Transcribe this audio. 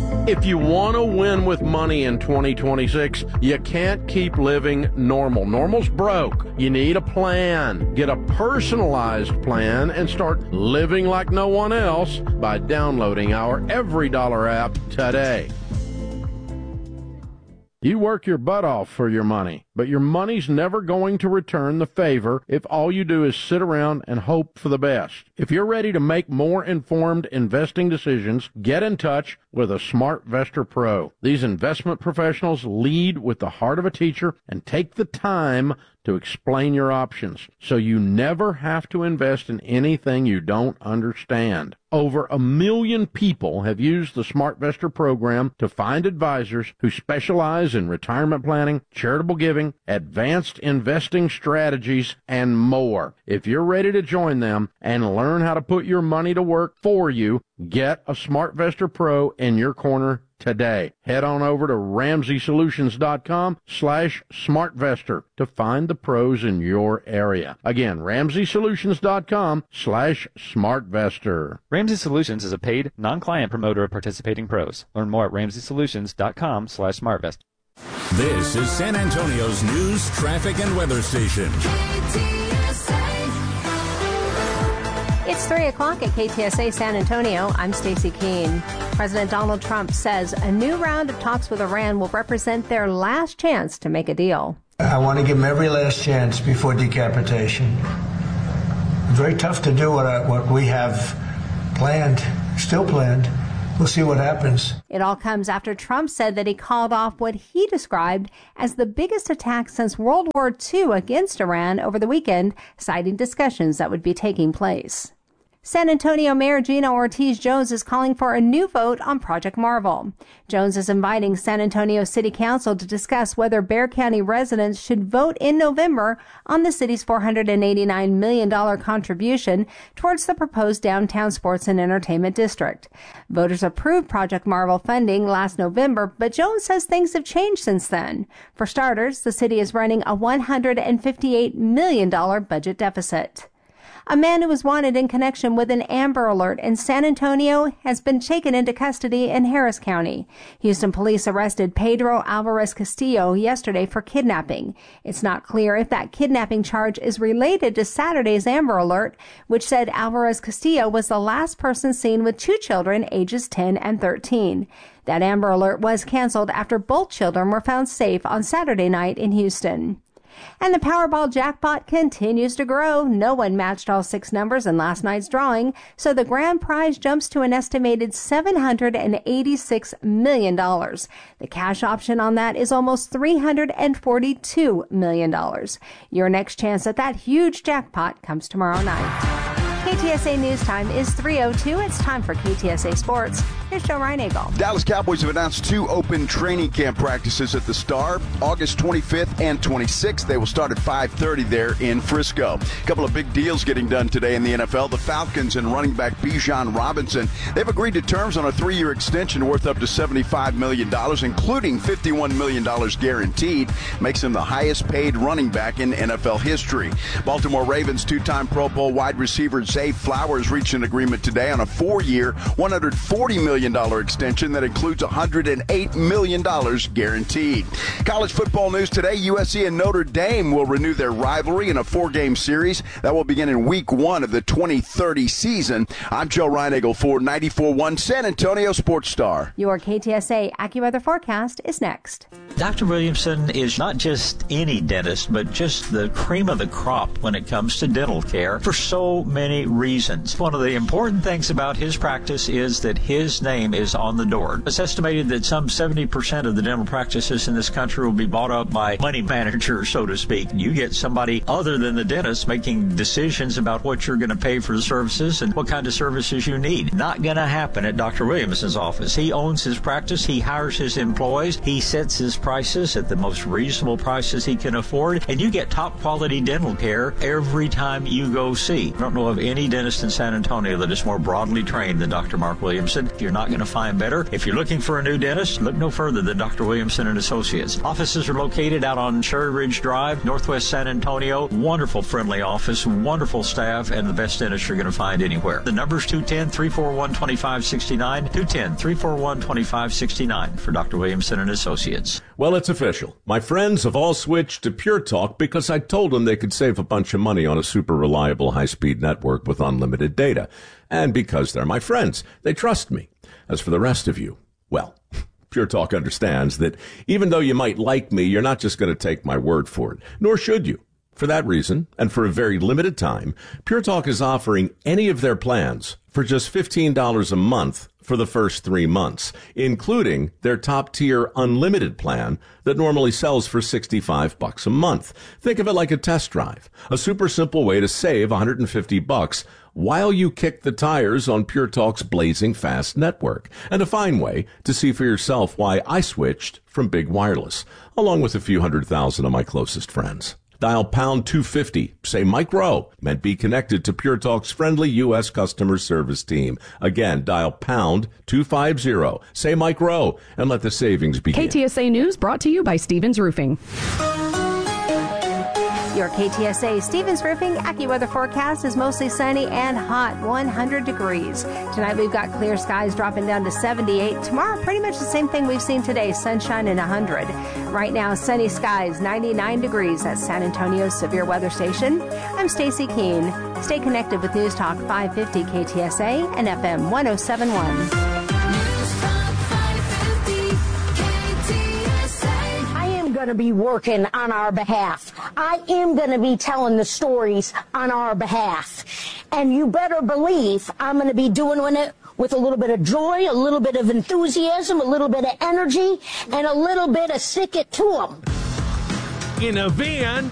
If you want to win with money in 2026, you can't keep living normal. Normal's broke. You need a plan. Get a personalized plan and start living like no one else by downloading our Every Dollar app today. You work your butt off for your money, but your money's never going to return the favor if all you do is sit around and hope for the best. If you're ready to make more informed investing decisions, get in touch with a SmartVestor Pro. These investment professionals lead with the heart of a teacher and take the time to explain your options, so you never have to invest in anything you don't understand. Over 1 million people have used the SmartVestor program to find advisors who specialize in retirement planning, charitable giving, advanced investing strategies, and more. If you're ready to join them and learn how to put your money to work for you, get a SmartVestor Pro in your corner today. Head on over to RamseySolutions.com/SmartVestor to find the pros in your area. Again, RamseySolutions.com/SmartVestor. Ramsey Solutions is a paid, non-client promoter of participating pros. Learn more at RamseySolutions.com/SmartVest. This is San Antonio's news, traffic, and weather station. It's 3 o'clock at KTSA San Antonio. I'm Stacey Keene. President Donald Trump says a new round of talks with Iran will represent their last chance to make a deal. I want to give them every last chance before decapitation. Very tough to do what we have planned, still planned. We'll see what happens. It all comes after Trump said that he called off what he described as the biggest attack since World War II against Iran over the weekend, citing discussions that would be taking place. San Antonio Mayor Gina Ortiz-Jones is calling for a new vote on Project Marvel. Jones is inviting San Antonio City Council to discuss whether Bexar County residents should vote in November on the city's $489 million contribution towards the proposed downtown sports and entertainment district. Voters approved Project Marvel funding last November, but Jones says things have changed since then. For starters, the city is running a $158 million budget deficit. A man who was wanted in connection with an Amber Alert in San Antonio has been taken into custody in Harris County. Houston police arrested Pedro Alvarez Castillo yesterday for kidnapping. It's not clear if that kidnapping charge is related to Saturday's Amber Alert, which said Alvarez Castillo was the last person seen with 2 children ages 10 and 13. That Amber Alert was canceled after both children were found safe on Saturday night in Houston. And the Powerball jackpot continues to grow. No one matched all 6 numbers in last night's drawing, so the grand prize jumps to an estimated $786 million. The cash option on that is almost $342 million. Your next chance at that huge jackpot comes tomorrow night. KTSA News Time is 3:02. It's time for KTSA Sports. Here's Joe Reinagle. Dallas Cowboys have announced 2 open training camp practices at the Star, August 25th and 26th. They will start at 5:30 there in Frisco. A couple of big deals getting done today in the NFL. The Falcons and running back Bijan Robinson, they've agreed to terms on a 3-year extension worth up to $75 million, including $51 million guaranteed. Makes him the highest paid running back in NFL history. Baltimore Ravens 2-time Pro Bowl wide receiver Zay Flowers reached an agreement today on a 4-year, $140 million extension that includes $108 million guaranteed. College football news today, USC and Notre Dame will renew their rivalry in a 4-game series that will begin in week 1 of the 2030 season. I'm Joe Reinagle for 94.1 San Antonio Sports Star. Your KTSA AccuWeather forecast is next. Dr. Williamson is not just any dentist, but just the cream of the crop when it comes to dental care for so many reasons. One of the important things about his practice is that his name is on the door. It's estimated that some 70% of the dental practices in this country will be bought up by money managers, so to speak. You get somebody other than the dentist making decisions about what you're going to pay for the services and what kind of services you need. Not going to happen at Dr. Williamson's office. He owns his practice. He hires his employees. He sets his prices at the most reasonable prices he can afford, and you get top quality dental care every time you go see. I don't know of any dentist in San Antonio that is more broadly trained than Dr. Mark Williamson. You're not going to find better. If you're looking for a new dentist, look no further than Dr. Williamson and Associates. Offices are located out on Cherry Ridge Drive, Northwest San Antonio. Wonderful, friendly office, wonderful staff, and the best dentist you're going to find anywhere. The number's 210-341-2569, 210-341-2569 for Dr. Williamson and Associates. Well, it's official. My friends have all switched to Pure Talk because I told them they could save a bunch of money on a super reliable high-speed network with unlimited data. And because they're my friends, they trust me. As for the rest of you, well, Pure Talk understands that even though you might like me, you're not just going to take my word for it, nor should you. For that reason, and for a very limited time, Pure Talk is offering any of their plans for just $15 a month for the first 3 months, including their top-tier unlimited plan that normally sells for $65 a month. Think of it like a test drive, a super simple way to save $150 while you kick the tires on Pure Talk's blazing fast network, and a fine way to see for yourself why I switched from Big Wireless, along with a few 100,000 of my closest friends. Dial pound 250, say Mike Rowe, and be connected to Pure Talk's friendly U.S. customer service team. Again, dial pound 250, say Mike Rowe, and let the savings begin. KTSA News brought to you by Stevens Roofing. Your KTSA Stevens Roofing AccuWeather forecast is mostly sunny and hot, 100 degrees. Tonight we've got clear skies dropping down to 78. Tomorrow, pretty much the same thing we've seen today, sunshine and 100. Right now, sunny skies, 99 degrees at San Antonio's Severe Weather Station. I'm Stacy Keene. Stay connected with News Talk 550 KTSA and FM 1071. Going to be working on our behalf. I am going to be telling the stories on our behalf. And you better believe I'm going to be doing it with a little bit of joy, a little bit of enthusiasm, a little bit of energy, and a little bit of stick it to them. In a van